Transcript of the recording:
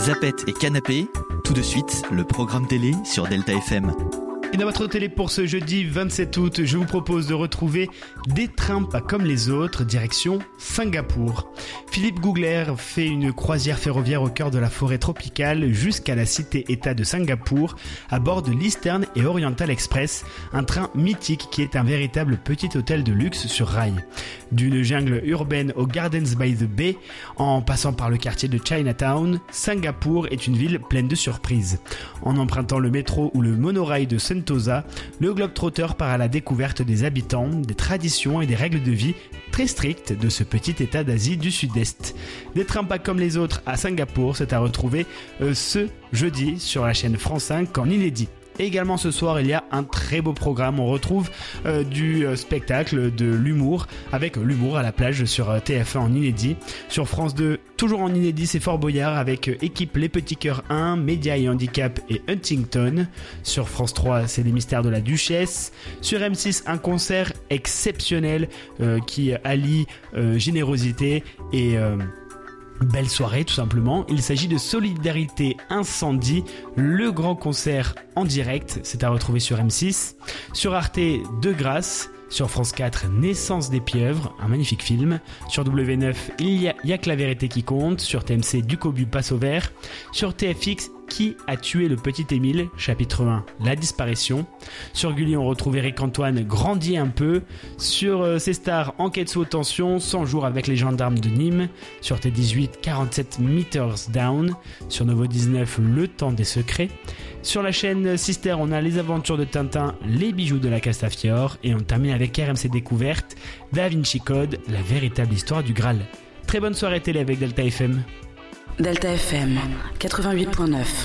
Zapette et Canapé, tout de suite, le programme télé sur Delta FM. Et dans votre télé pour ce jeudi 27 août, je vous propose de retrouver Des trains pas comme les autres, direction Singapour. Philippe Googler fait une croisière ferroviaire au cœur de la forêt tropicale jusqu'à la cité-état de Singapour à bord de l'Eastern et Oriental Express, un train mythique qui est un véritable petit hôtel de luxe sur rail. D'une jungle urbaine aux Gardens by the Bay, en passant par le quartier de Chinatown, Singapour est une ville pleine de surprises. En empruntant le métro ou le monorail de Sentosa, le globe-trotter part à la découverte des habitants, des traditions et des règles de vie très strictes de ce petit état d'Asie du Sud-Est. Des trains pas comme les autres à Singapour, c'est à retrouver ce jeudi sur la chaîne France 5 en inédit. Et également ce soir, il y a un très beau programme. On retrouve du spectacle, de l'humour, avec l'humour à la plage sur TF1 en inédit. Sur France 2, toujours en inédit, c'est Fort Boyard avec Équipe Les Petits Cœurs 1, Média et Handicap et Huntington. Sur France 3, c'est Les Mystères de la Duchesse. Sur M6, un concert exceptionnel qui allie générosité et... belle soirée tout simplement. Il s'agit de Solidarité Incendie, le grand concert en direct, c'est à retrouver sur M6. Sur Arte, De Grâce. Sur France 4, Naissance des pieuvres, un magnifique film. Sur W9, il y a que la vérité qui compte. Sur TMC, Du Cobu passe au vert. Sur TFX, Qui a tué le petit Émile, chapitre 1, La disparition. Sur Gulli, on retrouve Eric Antoine, Grandit un peu. Sur C-Star, Enquête sous haute tension, 100 jours avec les gendarmes de Nîmes. Sur T18, 47 meters down. Sur Novo 19, Le temps des secrets. Sur la chaîne Sister, on a Les aventures de Tintin, Les bijoux de la Castafiore. Et on termine avec RMC Découverte, Da Vinci Code, la véritable histoire du Graal. Très bonne soirée télé avec Delta FM. Delta FM 88.9.